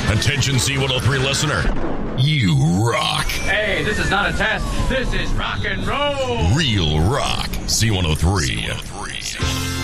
Attention C103 listener. You rock. Hey, this is not a test. This is rock and roll. Real rock. C103.